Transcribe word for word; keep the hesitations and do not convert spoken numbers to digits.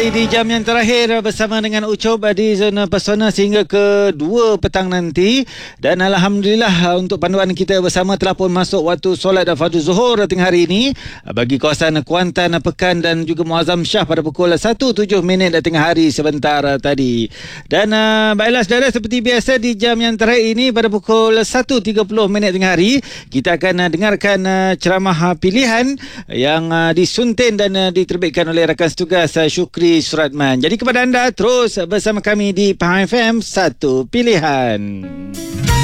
kembali di jam yang terakhir bersama dengan Ucup di Zona Pesona sehingga ke dua petang nanti. Dan Alhamdulillah untuk panduan kita bersama telah pun masuk waktu solat fardu zuhur tengah hari ini bagi kawasan Kuantan, Pekan dan juga Muazzam Shah pada pukul satu tujuh minit tengah hari sebentar tadi. Dan uh, baiklah saudara, seperti biasa di jam yang terakhir ini pada pukul satu tiga puluh minit tengah hari kita akan uh, dengarkan uh, ceramah pilihan yang uh, disuntin dan uh, diterbitkan oleh rakan setugas uh, Syukri Suratman. Jadi kepada anda terus bersama kami di Pahang F M, satu pilihan.